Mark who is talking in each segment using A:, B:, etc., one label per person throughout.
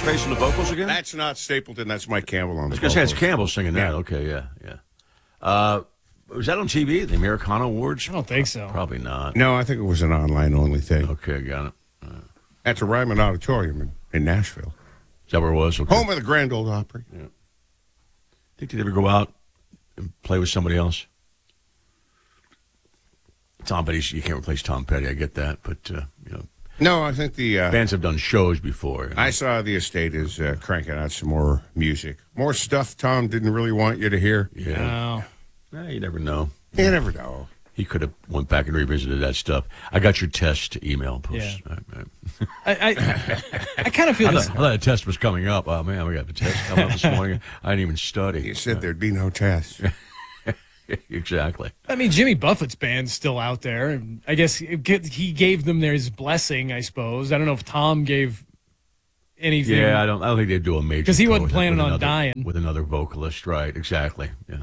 A: face on the vocals again?
B: That's not Stapleton. That's Mike Campbell on the vocals.
A: I was going to say, it's Campbell singing that. Okay, yeah. Was that on TV, the Americana Awards?
C: I don't think so.
A: Probably not.
B: No, I think it was an online-only thing.
A: Okay, got it.
B: At the Ryman Auditorium in Nashville.
A: Is that where it was? Okay.
B: Home of the Grand Ole Opry.
A: Yeah. Think they'd ever go out and play with somebody else? Tom Petty, you can't replace Tom Petty. I get that, but
B: No, I think the
A: bands have done shows before.
B: I saw the estate is cranking out some more music, more stuff Tom didn't really want you to hear.
A: Yeah, you never know.
B: You never know.
A: He could have went back and revisited that stuff. I got your test email. Post.
C: Yeah. I kind of feel
A: I
C: this.
A: thought a test was coming up. Oh man, we got the test coming up this morning. I didn't even study.
B: You said there'd be no test.
A: Exactly.
C: I mean, Jimmy Buffett's band's still out there, and I guess he gave them his blessing. I suppose I don't know if Tom gave anything.
A: Yeah, I don't think they'd do a major
C: because he wasn't
A: tour
C: planning
A: with
C: on
A: another-
C: dying
A: with another vocalist, right? Exactly. Yeah.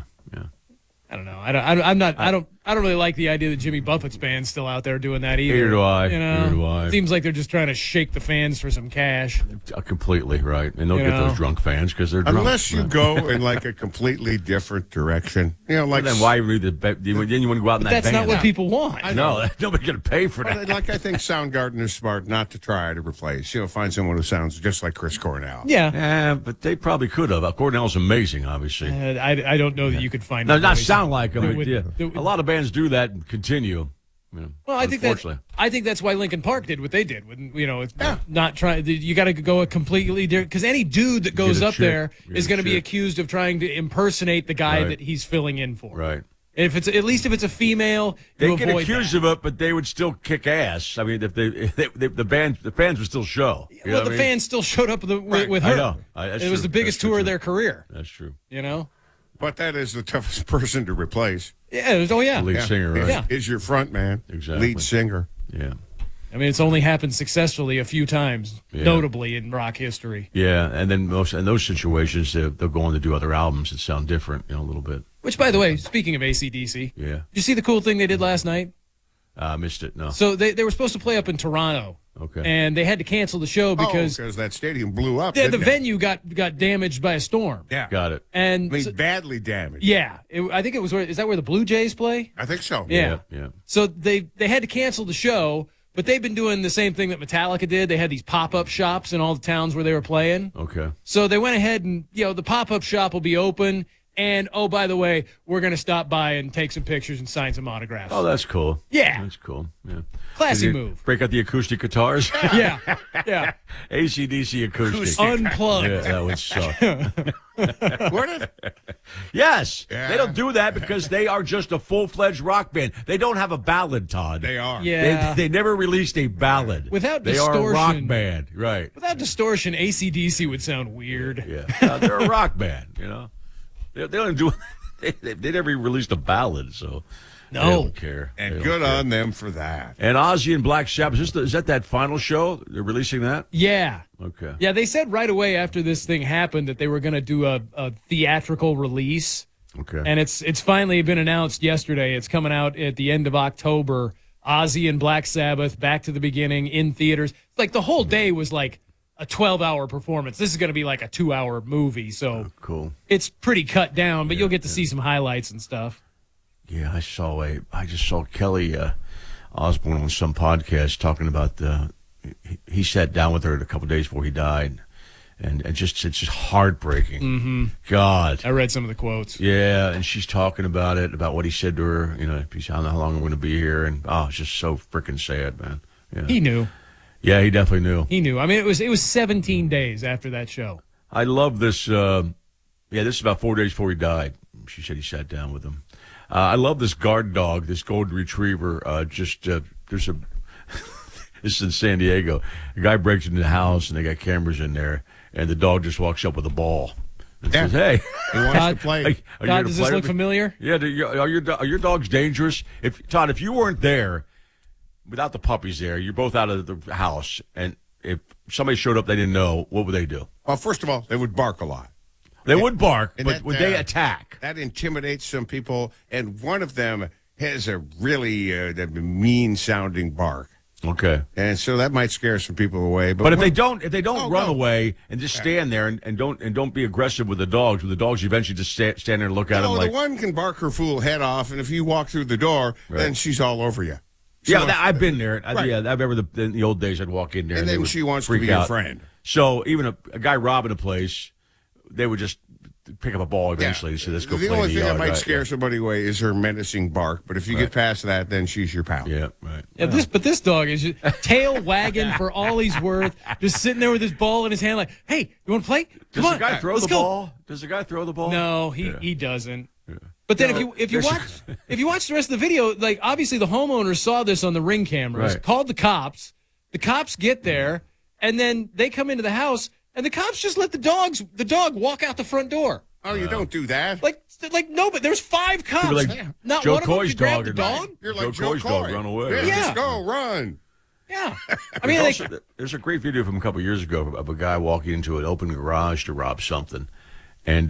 C: I don't know. I don't really like the idea that Jimmy Buffett's band's still out there doing that either.
A: Neither do I.
C: You know,
A: Neither do I.
C: Seems like they're just trying to shake the fans for some cash.
A: Completely right, and they'll get those drunk fans because they're drunk.
B: Unless you go in like a completely different direction, like
A: then why read the? Then you want to go out in that
C: That's
A: band?
C: not what people want.
A: No, nobody's going to pay for that.
B: But I think Soundgarden is smart not to try to replace. Find someone who sounds just like Chris Cornell.
C: Yeah,
A: but they probably could have. Cornell's amazing, obviously.
C: I don't know that you could find.
A: No,
C: a
A: not
C: voice
A: sound like them.
C: that
A: But
C: would-
A: yeah.
C: that would-
A: A lot of bands do that and continue.
C: Well, I think that's why Linkin Park did what they did. When it's not trying. You got to go a completely different. Because any dude that goes up there is going to be accused of trying to impersonate the guy that he's filling in for.
A: Right.
C: If it's if it's a female,
A: they
C: you
A: get
C: avoid
A: accused
C: that.
A: of it, but they would still kick ass. I mean, if the fans would still show. You know
C: Well,
A: what
C: the
A: I mean?
C: fans still showed up with her.
A: I know. That's
C: it was
A: true.
C: the biggest
A: That's true,
C: tour
A: too.
C: of their career.
A: That's true.
B: But that is the toughest person to replace.
C: Yeah.
A: The lead singer, right?
C: Yeah.
B: Is your front man.
A: Exactly.
B: Lead singer.
A: Yeah.
C: I mean, it's only happened successfully a few times, notably in rock history.
A: Yeah, and then in those situations, they'll go on to do other albums that sound different, a little bit.
C: Which, by the way, speaking of AC/DC,
A: Yeah.
C: did you see the cool thing they did last night?
A: I missed it. No.
C: So they were supposed to play up in Toronto.
A: Okay.
C: And they had to cancel the show because
B: that stadium blew up.
C: the
B: didn't it?
C: venue got damaged by a storm.
B: Yeah.
A: Got it.
C: And
B: badly damaged.
C: yeah, I think it was. Is that where the Blue Jays play?
B: I think so.
C: Yeah.
A: Yeah.
C: So they had to cancel the show, but they've been doing the same thing that Metallica did. They had these pop-up shops in all the towns where they were playing.
A: Okay.
C: So they went ahead and, the pop-up shop will be open. And, oh, by the way, we're going to stop by and take some pictures and sign some autographs.
A: Oh, that's cool.
C: Yeah.
A: That's cool. Yeah.
C: Classy
A: Did you
C: move.
A: Break out the acoustic guitars.
C: Yeah.
A: AC/DC acoustic.
C: Unplugged.
A: Yeah, that would suck.
B: Would it?
A: Yes.
B: Yeah.
A: They don't do that because they are just a full-fledged rock band. They don't have a ballad, Todd.
B: They are.
C: Yeah.
A: They never released a ballad.
C: Without
A: They are a rock
C: distortion.
A: band. Right.
C: Without distortion, AC/DC would sound weird.
A: Yeah. They're a rock band, They don't do they never released a ballad, so they don't care. They
B: And
A: don't
B: good
A: care.
B: on them for that.
A: And Ozzy and Black Sabbath, is that final show? They're releasing that?
C: Yeah.
A: Okay.
C: Yeah, they said right away after this thing happened that they were going to do a theatrical release.
A: Okay.
C: And it's finally been announced yesterday. It's coming out at the end of October. Ozzy and Black Sabbath, Back to the Beginning, in theaters. Like, the whole day was like a 12-hour performance. This is going to be like a 2-hour movie, so
A: cool.
C: It's pretty cut down, but you'll get to see some highlights and stuff.
A: Yeah, I just saw Kelly Osbourne on some podcast talking about he sat down with her a couple of days before he died, and it's just heartbreaking. Mm-hmm. God,
C: I read some of the quotes.
A: Yeah, and she's talking about it, about what he said to her. He's, I don't know how long I'm going to be here, and it's just so freaking sad, man. Yeah.
C: He knew.
A: Yeah, he definitely knew.
C: He knew. I mean, it was 17 days after that show.
A: I love this. This is about 4 days before he died. She said he sat down with him. I love this guard dog, this golden retriever. There's a. This is in San Diego. A guy breaks into the house and they got cameras in there, and the dog just walks up with a ball and says, "Hey,
B: he wants to play."
C: Todd, does this look familiar?
A: Yeah. Are your dogs dangerous? Todd, if you weren't there, without the puppies there, you're both out of the house, and if somebody showed up they didn't know, what would they do?
B: Well, first of all, they would bark a lot.
A: They would bark,
B: and
A: but would they attack?
B: That intimidates some people, and one of them has a really mean-sounding bark.
A: Okay.
B: And so that might scare some people away.
A: But if they don't run
B: no.
A: away and just stand there and don't be aggressive with the dogs eventually just stand there and look at them like.
B: The one can bark her fool head off, and if you walk through the door, then she's all over you.
A: I've been there.
B: Right.
A: Yeah, I remember in the old days I'd walk in there
B: and
A: they
B: then
A: would
B: she wants to
A: freak
B: be your
A: out.
B: friend.
A: So even a guy robbing a place, they would just pick up a ball eventually. So let's go
B: the
A: play
B: only
A: in
B: thing
A: the
B: that
A: yard.
B: might scare somebody away is her menacing bark. But if you get past that, then she's your pal.
A: Yeah, right.
C: Yeah, this dog is just tail wagging for all he's worth, just sitting there with his ball in his hand, like, "Hey, you want to play? Come
A: Does
C: on,
A: the guy throw
C: let's
A: the
C: go."
A: ball? Does the guy throw the ball?
C: No, he doesn't. Yeah. But then if you watch the rest of the video, like obviously the homeowners saw this on the Ring cameras, called the cops. The cops get there, and then they come into the house, and the cops just let the dog walk out the front door.
B: Oh, you don't do that.
C: Like no, but there's 5 cops.
A: Like
C: Not
A: Joe
C: one of them
A: Coy's
C: could grab
A: dog
C: the
A: or
C: dog.
B: You're like
A: Joe Coy's dog
B: Coy.
A: run away.
B: Yeah,
C: Yeah.
B: just go, run.
C: Yeah, I mean,
A: There's a great video from a couple years ago of a guy walking into an open garage to rob something.